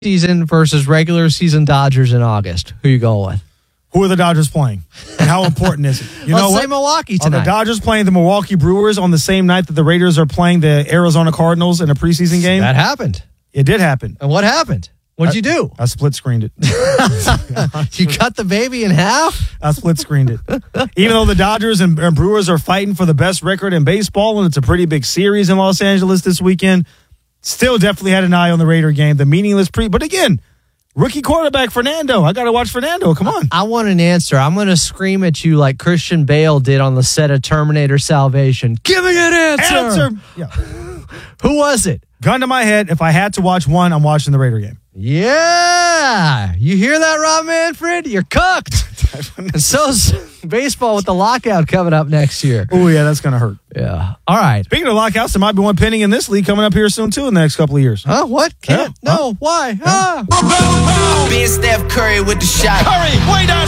season versus regular season Dodgers in August. Who you going with? Who are the Dodgers playing? And how important is it? You know Let's what? say Milwaukee Are tonight. the Dodgers playing the Milwaukee Brewers on the same night that the Raiders are playing the Arizona Cardinals in a preseason game? That happened. It did happen. And what happened? What'd you do? I split screened it. You cut the baby in half? I split screened it. Even though the Dodgers and Brewers are fighting for the best record in baseball, and it's a pretty big series in Los Angeles this weekend, still definitely had an eye on the Raider game. The meaningless But again, rookie quarterback Fernando. I got to watch Fernando. Come on. I want an answer. I'm going to scream at you like Christian Bale did on the set of Terminator Salvation. Give me an answer. Yeah. Who was it? Gun to my head. If I had to watch one, I'm watching the Raider game. Yeah. You hear that, Rob Manfred? You're cooked. And so's baseball with the lockout coming up next year. Oh, yeah, that's going to hurt. Yeah. All right. Speaking of lockouts, there might be one pending in this league coming up here soon, too, in the next couple of years. Huh? What? Can't? Yeah. No. Why? Being Steph Curry with the shot. Curry, way down